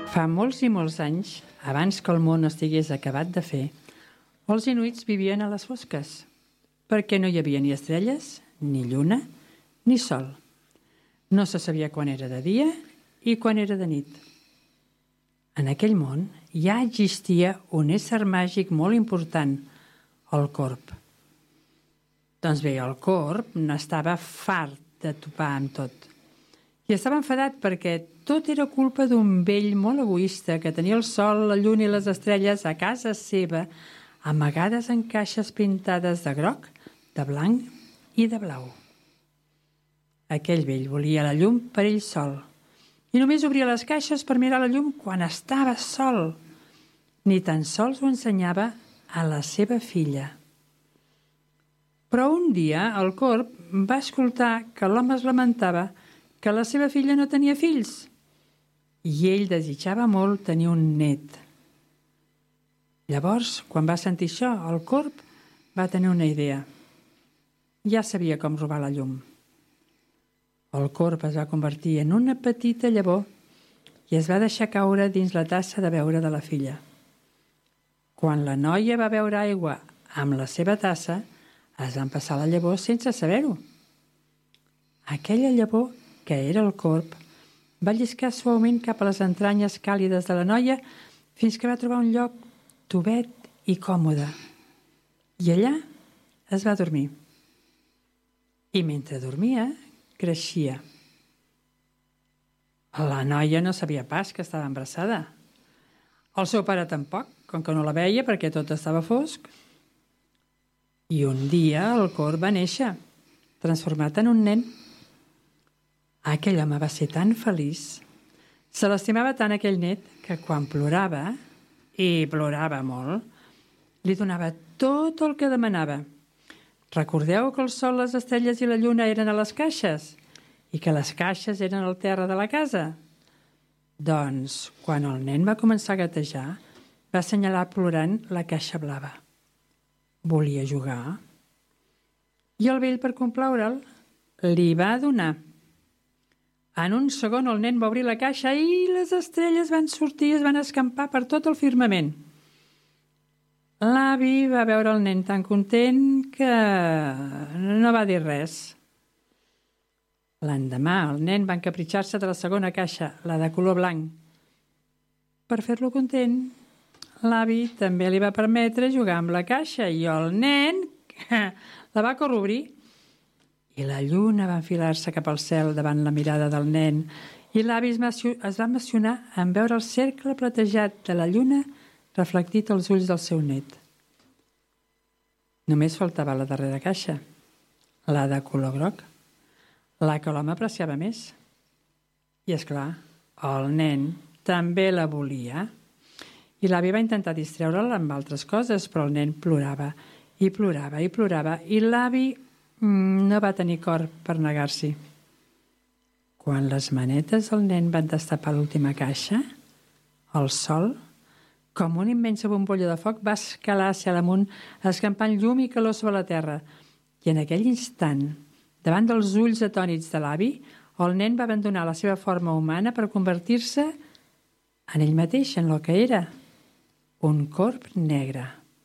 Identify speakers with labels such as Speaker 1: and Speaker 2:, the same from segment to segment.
Speaker 1: Fa molts i molts anys, abans que el món estigués acabat de fer, els inuits vivien a les fosques, perquè no hi havia ni estrelles, ni lluna, ni sol. No se sabia quan era de dia i quan era de nit. En aquell món ja existia un ésser màgic molt important, el corb. Doncs bé, el corb n'estava fart de topar amb tot. I estava enfadat perquè tot era culpa d'un vell molt egoista que tenia el sol, la lluna i les estrelles a casa seva, amagades en caixes pintades de groc, de blanc i de blau. Aquell vell volia la llum per ell sol i només obria les caixes per mirar la llum quan estava sol. Ni tan sols ho ensenyava a la seva filla. Però un dia el corb va escoltar que l'home es lamentava que la seva filla no tenia fills i ell desitjava molt tenir un net. Llavors, quan va sentir això, el corb va tenir una idea. Ja sabia com robar la llum. El corb es va convertir en una petita llavor i es va deixar caure dins la tassa de beure de la filla. Quan la noia va beure aigua amb la seva tassa, es va empassar la llavor sense saber-ho. Aquella llavor, que era el corb, va lliscar suaument cap a les entranyes càlides de la noia fins que va trobar un lloc tovet i còmode. I allà es va dormir. I mentre dormia, creixia. La noia no sabia pas que estava embarassada. El seu pare tampoc, com que no la veia perquè tot estava fosc. I un dia el corb va néixer, transformat en un nen. Aquell home va ser tan feliç, se l'estimava tant aquell net, que quan plorava, i plorava molt, li donava tot el que demanava. Recordeu que el sol, les estrelles i la lluna eren a les caixes i que les caixes eren al terra de la casa? Doncs, quan el nen va començar a gatejar, va assenyalar plorant la caixa blava. Volia jugar. I el vell, per complaure'l, li va donar. En un segon el nen va obrir la caixa i les estrelles van sortir i es van escampar per tot el firmament. L'avi va veure el nen tan content que no va dir res. L'endemà el nen va encapritxar-se de la segona caixa, la de color blanc. Per fer-lo content, l'avi també li va permetre jugar amb la caixa i el nen la va correobrir. I la lluna va enfilar-se cap al cel davant la mirada del nen i l'avi es va emocionar en veure el cercle platejat de la lluna reflectit als ulls del seu net. Només faltava la darrera caixa, la de color groc, la que l'home apreciava més. I, és clar, el nen també la volia. I l'avi va intentar distreure'l amb altres coses, però el nen plorava i plorava i plorava i l'avi no va tenir cor per negar-s'hi. Quan les manetes del nen van destapar l'última caixa, el sol, com una immensa bombolla de foc, va escalar hacia l'amunt, escampant llum i calor sobre la terra. I en aquell instant, davant dels ulls atònits de l'avi, el nen va abandonar la seva forma humana per convertir-se en ell mateix, en el que era, un corb negre.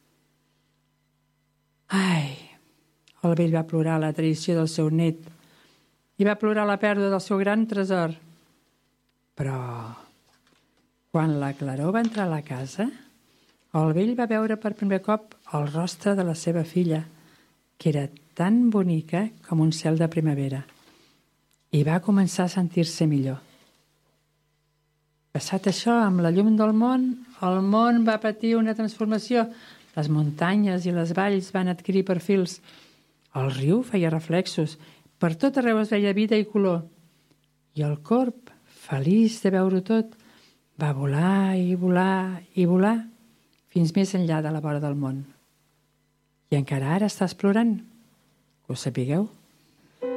Speaker 1: Ai! El vell va plorar la traïció del seu net i va plorar la pèrdua del seu gran tresor. Però, quan la claror va entrar a la casa, el vell va veure per primer cop el rostre de la seva filla, que era tan bonica com un cel de primavera, i va començar a sentir-se millor. Passat això, amb la llum del món, el món va patir una transformació. Les muntanyes i les valls van adquirir perfils. El riu feia reflexos. Per tot arreu es veia vida i color. I el corb, feliç de veure-ho tot, va volar i volar i volar fins més enllà de la vora del món. I encara ara està explorant. Que ho sapigueu.